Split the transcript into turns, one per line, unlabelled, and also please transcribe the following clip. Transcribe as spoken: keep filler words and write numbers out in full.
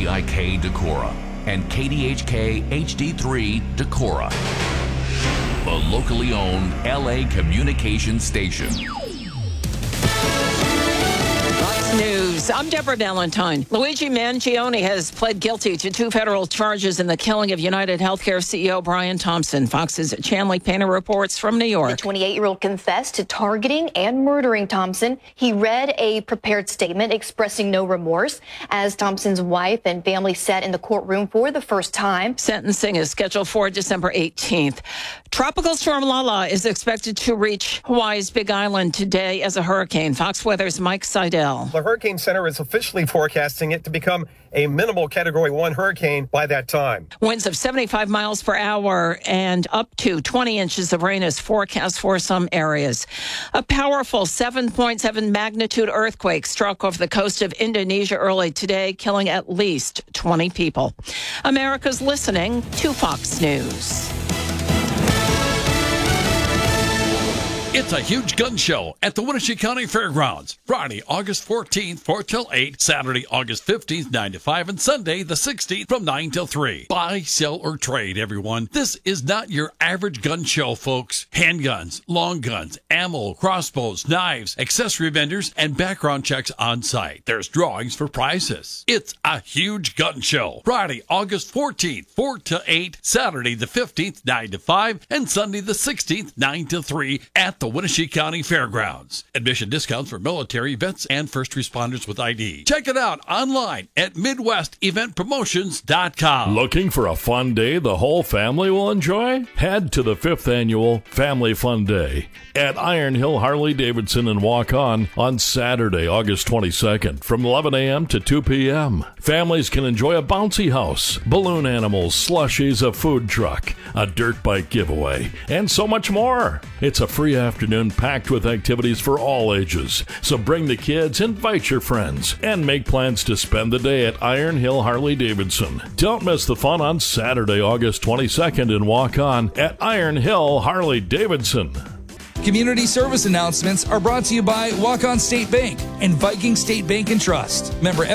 D I K Decorah and K D H K H D three Decorah, a locally owned L A communications station.
News. I'm Deborah Valentine. Luigi Mangione has pled guilty to two federal charges in the killing of United Healthcare C E O Brian Thompson. Fox's Chanley Painter reports from New York.
The twenty-eight-year-old confessed to targeting and murdering Thompson. He read a prepared statement expressing no remorse as Thompson's wife and family sat in the courtroom for the first time.
Sentencing is scheduled for December eighteenth. Tropical storm Lala is expected to reach Hawaii's Big Island today as a hurricane. Fox Weather's Mike Seidel.
The Hurricane Center is officially forecasting it to become a minimal Category one hurricane by that time.
Winds of seventy-five miles per hour and up to twenty inches of rain is forecast for some areas. A powerful seven point seven magnitude earthquake struck off the coast of Indonesia early today, killing at least twenty people. America's listening to Fox News.
It's a huge gun show at the Wenatchee County Fairgrounds. Friday, August fourteenth, four till eight. Saturday, August fifteenth, nine to five. And Sunday, the sixteenth, from nine till three. Buy, sell, or trade, everyone. This is not your average gun show, folks. Handguns, long guns, ammo, crossbows, knives, accessory vendors, and background checks on site. There's drawings for prizes. It's a huge gun show. Friday, August fourteenth, four to eight. Saturday, the fifteenth, nine to five. And Sunday, the sixteenth, nine to three at the Wenatchee County Fairgrounds. Admission discounts for military, vets, and first responders with I D. Check it out online at midwest event promotions dot com.
Looking for a fun day the whole family will enjoy? Head to the fifth Annual Family Fun Day at Iron Hill Harley-Davidson and Walk On on Saturday, August twenty-second from eleven a.m. to two p.m. Families can enjoy a bouncy house, balloon animals, slushies, a food truck, a dirt bike giveaway, and so much more. It's a free afternoon packed with activities for all ages. So bring the kids, invite your friends, and make plans to spend the day at Iron Hill Harley-Davidson. Don't miss the fun on Saturday, August twenty-second and Walk On at Iron Hill Harley-Davidson.
Community service announcements are brought to you by Walk On State Bank and Viking State Bank and Trust. Member